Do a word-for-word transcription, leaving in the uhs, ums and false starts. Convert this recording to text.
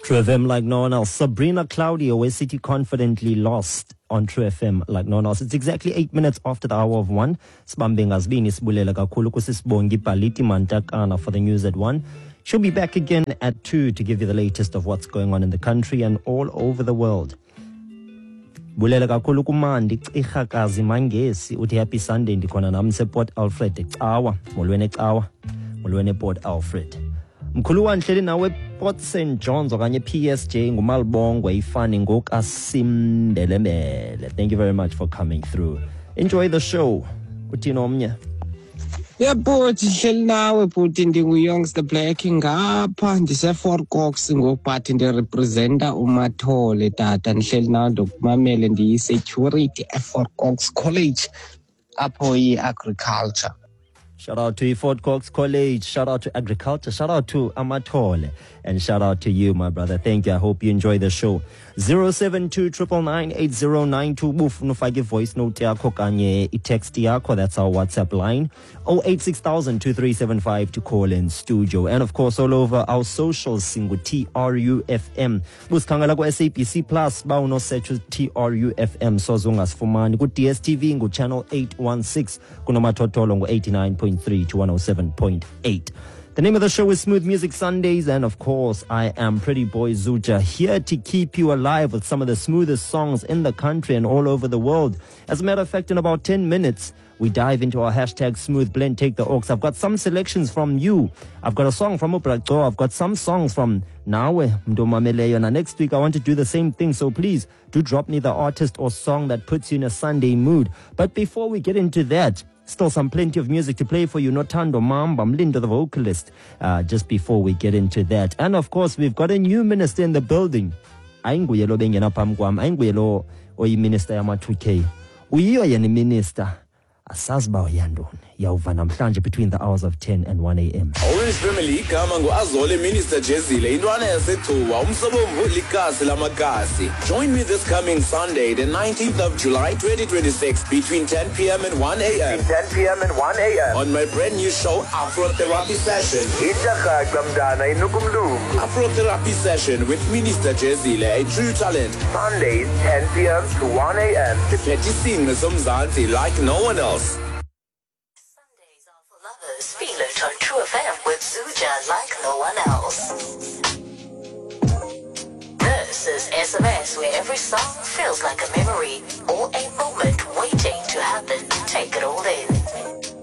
True F M like no one else. Sabrina Claudio, where City confidently lost on True F M like no one else. It's exactly eight minutes after the hour of one. Sibambe ngazibini sibulela kakhulu kusisibongi Paliti Mantakana for the news at one. She'll be back again at two to give you the latest of what's going on in the country and all over the world. Bulela kakhulu kumandi Ichakazi Mangesi uthi happy Sunday ndikhona nami Port Alfred ecawa molweni ecawa molweni Port Alfred. Mkhulu wanhleli nawe Port Saint John's okanye P S J ngumalibongwe ifani ngokaSimdelemele. Thank you very much for coming through. Enjoy the show. Uthini omnye? Yeah, but hleli nawe but ndingu-youngster black ngapha ndise-Fort Cox ngokubathi ndirepresenta uMathole tata ndihleli nawe ndokumamele ndiyi-security e-Fort Cox College apho i-agriculture. Shout out to Fort Cox College, shout out to agriculture, shout out to Amatole, and shout out to you, my brother. Thank you. I hope you enjoy the show. zero seven two nine nine eight zero nine two. Buf nufake voice note yakho kanye i-text yakho. That's our WhatsApp line. oh eight six thousand two three seven five to call in studio. And of course, all over our socials, singu T R U F M. Buskangala ku S A B C Plus, ba uno search T R U F M. So zongasifumani ku D S T V ngu channel eight one six. Kuno matotolo ngu eighty-nine point three to one oh seven point eight. The name of the show is Smooth Music Sundays, and of course, I am Pretty Boy Zuja, here to keep you alive with some of the smoothest songs in the country and all over the world. As a matter of fact, in about ten minutes, we dive into our hashtag Smooth Blend Take the Aux. I've got some selections from you. I've got a song from Ubrato. I've got some songs from Nawe Mdomameleyo. And next week, I want to do the same thing. So please do drop me the artist or song that puts you in a Sunday mood. But before we get into that, still some plenty of music to play for you. Notando Mamba, Mlindo the vocalist, uh, just before we get into that. And of course, we've got a new minister in the building. Ayinguyelo bengena phambi kwami. Ayinguyelo oyi minister yama two K. Uyiyo yena minister. Asazi ba uyandoni. Yawuva namhlanje between the hours of ten and one A M. Orange Family igama nguAzole Minister Jezile intwana yasethuwa umsobomvu likasi lamakasi. Join me this coming Sunday the nineteenth of July twenty twenty-six between ten P M and one A M. ten P M and one A M on my brand new show Afro Therapy Session. Afro Therapy Session with Minister Jezile, a true talent. Sundays ten P M to one A M. The petty scene somzansi like no one else. Feel it on True F M with Zuja like no one else. This is S M S, where every song feels like a memory or a moment waiting to happen. Take it all in.